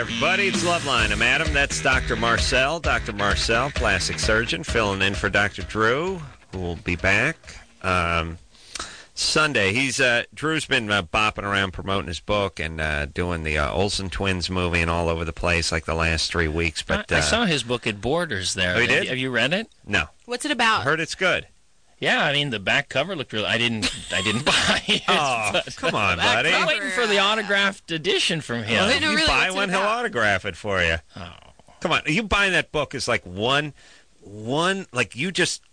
everybody. It's Loveline. I'm Adam. That's Dr. Marcel. Dr. Marcel, plastic surgeon, filling in for Dr. Drew, who will be back Sunday. Drew's been bopping around promoting his book and doing the Olsen Twins movie and all over the place like the last 3 weeks. But I saw his book at Borders there. Oh, you did? Have you read it? No. What's it about? I heard it's good. Yeah, I mean the back cover looked really. I didn't buy it. Oh, come on, buddy. I'm waiting for the autographed edition from him. Well, if you really, buy what's it one, he'll about? autograph it for you. Oh. Come on, you buying that book is like one, like you just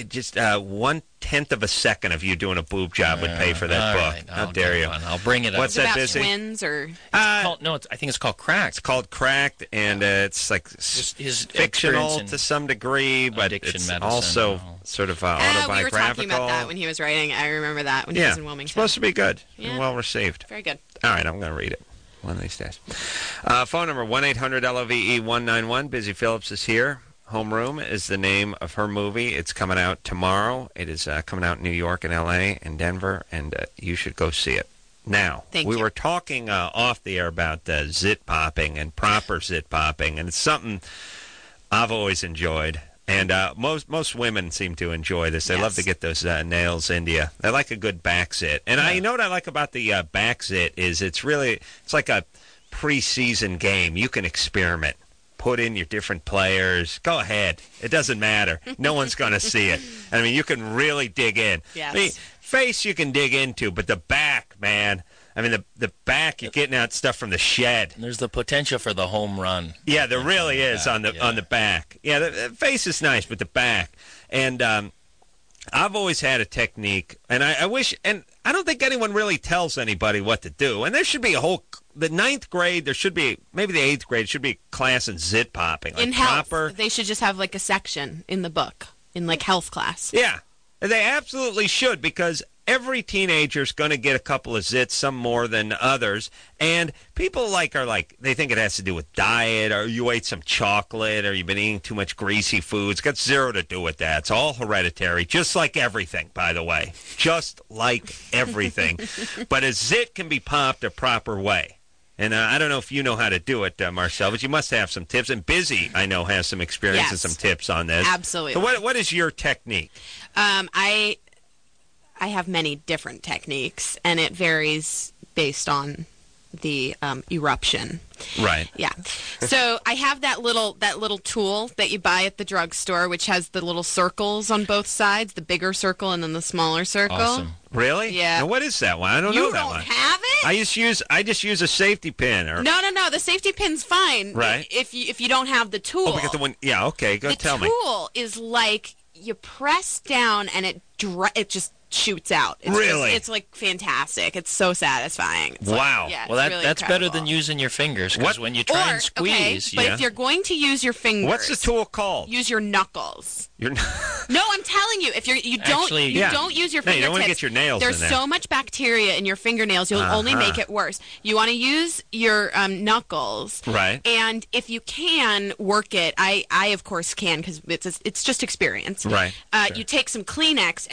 1/10 of a second of you doing a boob job would pay for that All book. right, How dare you? I'll bring it up. What's Is it that about busy? twins or? I think it's called Cracked. It's called Cracked, and it's like His fictional experience to in some degree, but addiction it's medicine also and all. sort of We autobiographical. were talking about that when he was writing. I remember that when he was in Wilmington. It's supposed to be good Yeah. and well received. Very good. All right, I'm going to read it one of these days. Phone number 1-800-LOVE-191. Busy Phillips is here. Homeroom is the name of her movie. It's coming out tomorrow. It is coming out in New York and L.A. and Denver, and you should go see it. Now, we were talking off the air about zit popping and proper zit popping, and it's something I've always enjoyed. And most women seem to enjoy this. They love to get those nails into you. They like a good back zit. And you know what I like about the back zit is it's like a preseason game. You can experiment. Put in your different players. Go ahead. It doesn't matter. No one's going to see it. I mean, you can really dig in. Yes. I mean, face you can dig into, but the back, man. I mean, the back, you're getting out stuff from the shed. There's the potential for the home run. Yeah, there really is on the back. Yeah, the face is nice, but the back. And I've always had a technique, and I wish, and I don't think anyone really tells anybody what to do. And there should be the 9th grade, there should be, maybe the 8th grade, should be a class in zit popping. Like In health, they should just have like a section in the book, in like health class. Yeah, they absolutely should, because every teenager's going to get a couple of zits, some more than others. And people they think it has to do with diet, or you ate some chocolate, or you've been eating too much greasy foods. It's got zero to do with that. It's all hereditary, just like everything, by the way. Just like everything. But a zit can be popped a proper way. And I don't know if you know how to do it, Marcel, but you must have some tips. And Busy, I know, has some experience and some tips on this. Absolutely. So what is your technique? I have many different techniques, and it varies based on the eruption. Right. Yeah. So I have that little tool that you buy at the drugstore, which has the little circles on both sides, the bigger circle and then the smaller circle. Awesome. Really? Yeah. Now, what is that one? I don't know that one. You don't have it? I just use a safety pin. No. The safety pin's fine. Right. If you don't have the tool. Oh, we got the one. Yeah. Okay. Go tell me. The tool is like you press down and it just shoots out. Really? It's like fantastic. It's so satisfying. It's wow. Well, really that's incredible. better than using your fingers, because when you try and squeeze, but if you're going to use your fingers, what's the tool called? Use your knuckles. No, I'm telling you, if you don't use your fingertips, you don't want to get your nails there's in there. so much bacteria in your fingernails, you'll only make it worse. You want to use your knuckles, right? And if you can work it, I of course can, because it's just experience, right? You take some Kleenex